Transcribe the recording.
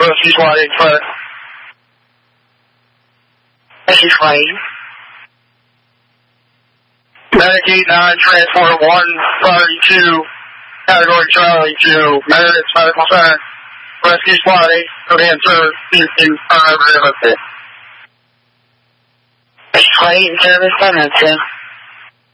Rescue Squad 85. Rescue Squad 80. Medic 89, Transport 132, Category Charlie 2, Meredith Medical Center. Rescue Squad 8, come in, sir. Rescue Squad 8 in service, 10 minutes,